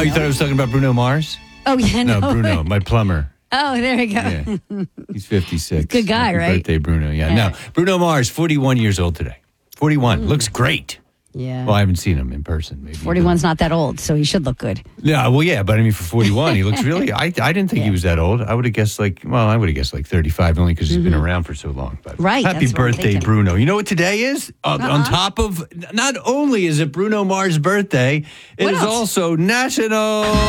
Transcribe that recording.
Oh, you thought I was talking about Bruno Mars? Oh, yeah. No, Bruno, my plumber. Oh, there we go. Yeah. He's 56. Good guy, Happy right? birthday, Bruno. Yeah. No, Bruno Mars, 41 years old today. 41. Looks great. Yeah. Well, I haven't seen him in person. Maybe 41's not that old, so he should look good. Yeah, well, yeah, but I mean, for 41, he looks really. I didn't think he was that old. I would have guessed 35, only because he's been around for so long. But Right, happy that's what I'm birthday, thinking. Bruno! You know what today is? On top of, not only is it Bruno Mars' birthday, it What is else? also National